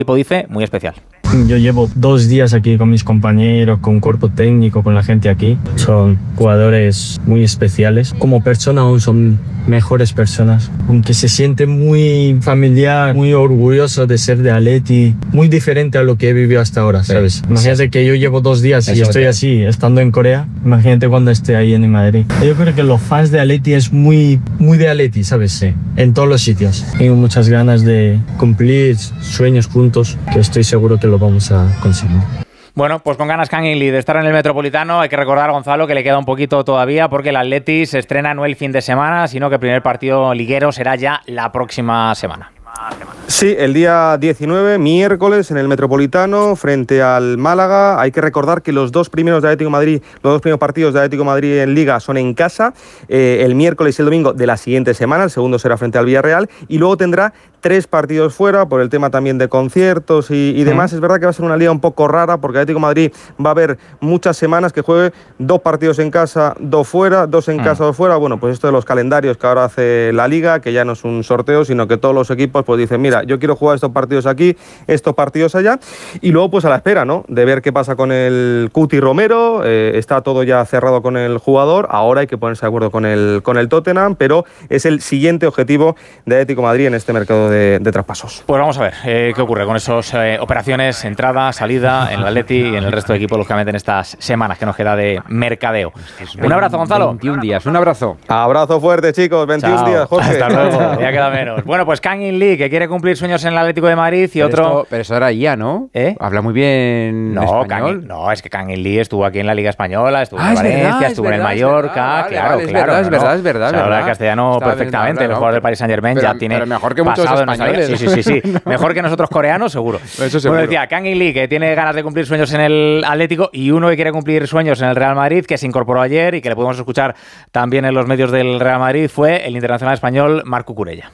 equipo dice muy especial. Yo llevo 2 días aquí con mis compañeros, con un cuerpo técnico, con la gente aquí. Son jugadores muy especiales. Como persona aún son mejores personas. Aunque se siente muy familiar, muy orgulloso de ser de Atleti. Muy diferente a lo que he vivido hasta ahora, ¿sabes? Sí. Imagínate que yo llevo 2 días y estoy así, estando en Corea. Imagínate cuando esté ahí en Madrid. Yo creo que los fans de Atleti es muy de Atleti, ¿sabes? Sí. En todos los sitios. Tengo muchas ganas de cumplir sueños juntos, que estoy seguro que lo vamos a conseguir. Bueno, pues con ganas Kang In-lee de estar en el Metropolitano. Hay que recordar, Gonzalo, que le queda un poquito todavía porque el Atleti se estrena no el fin de semana, sino que el primer partido liguero será ya la próxima semana. Sí, el día 19, miércoles, en el Metropolitano, frente al Málaga. Hay que recordar que los dos primeros partidos de Atlético de Madrid en Liga son en casa, el miércoles y el domingo de la siguiente semana. El segundo será frente al Villarreal y luego tendrá 3 partidos fuera por el tema también de conciertos y demás. Es verdad que va a ser una liga un poco rara porque Atlético de Madrid va a haber muchas semanas que juegue 2 partidos en casa, 2 fuera, 2 en casa, 2 fuera. Bueno, pues esto de los calendarios que ahora hace la liga, que ya no es un sorteo, sino que todos los equipos pues dicen, mira, yo quiero jugar estos partidos aquí, estos partidos allá, y luego pues a la espera, ¿no?, de ver qué pasa con el Cuti Romero. Está todo ya cerrado con el jugador, ahora hay que ponerse de acuerdo con el Tottenham, pero es el siguiente objetivo de Atlético de Madrid en este mercado de traspasos. Pues vamos a ver qué ocurre con esas operaciones, entrada, salida en el Atleti y en el resto de equipos, lógicamente en estas semanas que nos queda de mercadeo. Un abrazo, Gonzalo. 21 días, un abrazo. Abrazo fuerte, chicos, 21 Chao. días, Jorge. Hasta luego, ya queda menos. Bueno, pues Kang In-lee, que quiere cumplir sueños en el Atlético de Madrid y otro... Pero eso era ya, ¿no? Habla muy bien español. Es que Kang In-lee estuvo aquí en la Liga Española, estuvo en Valencia, estuvo en el Mallorca, claro. Es verdad. Habla castellano perfectamente, el jugador del Paris Saint-Germain ya tiene... Pero mejor que muchos españoles. Sí. Mejor que nosotros coreanos, seguro. Eso seguro. Bueno, decía, Kang In-lee, que tiene ganas de cumplir sueños en el Atlético, y uno que quiere cumplir sueños en el Real Madrid, que se incorporó ayer y que le podemos escuchar también en los medios del Real Madrid, fue el internacional español Marc Cucurella.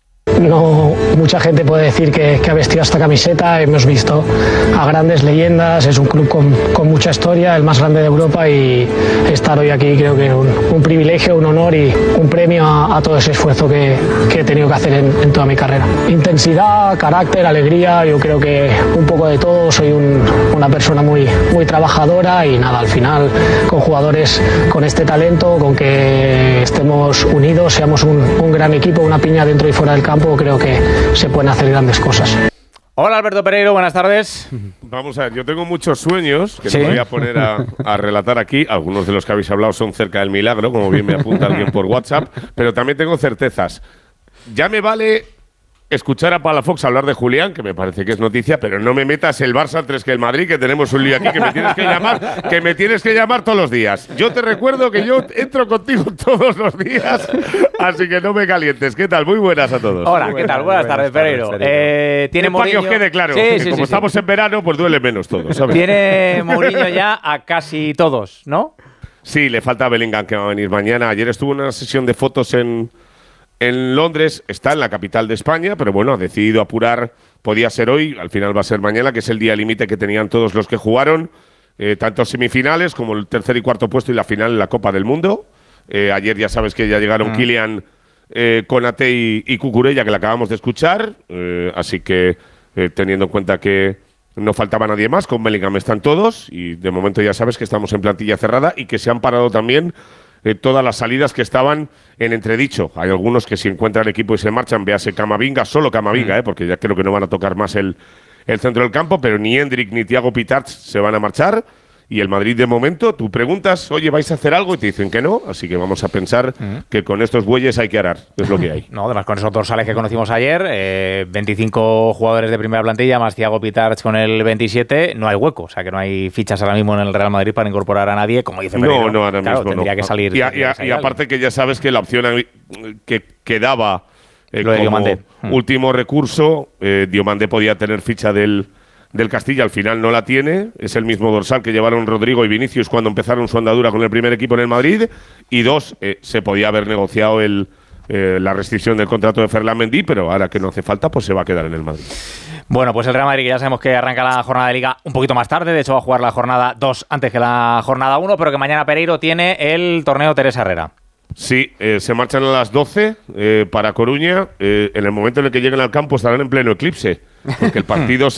No mucha gente puede decir que ha vestido esta camiseta. Hemos visto a grandes leyendas, es un club con mucha historia, el más grande de Europa, y estar hoy aquí creo que es un privilegio, un honor y un premio a todo ese esfuerzo que he tenido que hacer en toda mi carrera. Intensidad, carácter, alegría, yo creo que un poco de todo. Soy una persona muy trabajadora y nada, al final con jugadores con este talento, con que estemos unidos, seamos un gran equipo, una piña dentro y fuera del campo, creo que se pueden hacer grandes cosas. Hola, Alberto Pereiro, buenas tardes. Vamos a ver, yo tengo muchos sueños que ¿Sí? me voy a poner a relatar aquí. Algunos de los que habéis hablado son cerca del milagro, como bien me apunta alguien por WhatsApp, pero también tengo certezas. Ya me vale escuchar a Palafox hablar de Julián, que me parece que es noticia, pero no me metas el Barça antes que el Madrid, que tenemos un lío aquí, que me tienes que llamar todos los días. Yo te recuerdo que yo entro contigo todos los días, así que no me calientes. ¿Qué tal? Muy buenas a todos. Hola, ¿qué tal? Buenas tardes, Pereiro. Tiene Para que Mourinho... os quede claro, como estamos en verano, pues duele menos todo, ¿sabes? Tiene Mourinho ya a casi todos, ¿no? Sí, le falta Bellingham, que va a venir mañana. Ayer estuvo en una sesión de fotos en Londres, está en la capital de España, pero bueno, ha decidido apurar, podía ser hoy, al final va a ser mañana, que es el día límite que tenían todos los que jugaron, tanto semifinales como el tercer y cuarto puesto y la final en la Copa del Mundo. Ayer ya sabes que ya llegaron Kylian, Konaté y Cucurella, que la acabamos de escuchar, así que teniendo en cuenta que no faltaba nadie más, con Bellingham están todos, y de momento ya sabes que estamos en plantilla cerrada y que se han parado también todas las salidas que estaban en entredicho. Hay algunos que si encuentran equipo y se marchan, véase Camavinga, solo Camavinga, porque ya creo que no van a tocar más el centro del campo, pero ni Endrick ni Thiago Pitarch se van a marchar. Y el Madrid, de momento, tú preguntas, oye, ¿vais a hacer algo? Y te dicen que no, así que vamos a pensar que con estos bueyes hay que arar, es lo que hay. No, además con esos dorsales que conocimos ayer, 25 jugadores de primera plantilla, más Thiago Pitarch con el 27, no hay hueco, o sea que no hay fichas ahora mismo en el Real Madrid para incorporar a nadie, como dice Pereiro. No, ahora mismo tendría que salir. Y aparte que ya sabes que la opción que quedaba como Diomandé. Último recurso, Diomandé podía tener ficha del Castilla, al final no la tiene, es el mismo dorsal que llevaron Rodrigo y Vinicius cuando empezaron su andadura con el primer equipo en el Madrid, y dos, se podía haber negociado la restricción del contrato de Ferland Mendy, pero ahora que no hace falta, pues se va a quedar en el Madrid. Bueno, pues el Real Madrid, que ya sabemos que arranca la jornada de Liga un poquito más tarde, de hecho va a jugar la jornada 2 antes que la jornada 1, pero que mañana Pereiro tiene el torneo Teresa Herrera. Sí, se marchan a las 12 para Coruña. En el momento en el que lleguen al campo estarán en pleno eclipse, porque el partido